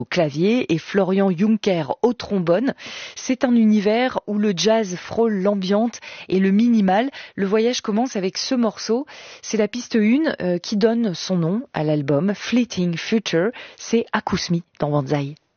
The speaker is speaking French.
au clavier et Florian Juncker au trombone. C'est un univers où le jazz frôle l'ambiante et le minimal. Le voyage commence avec ce morceau. C'est la piste 1 qui donne son nom à l'album, Fleeting Future. C'est Akousmi dans Banzai.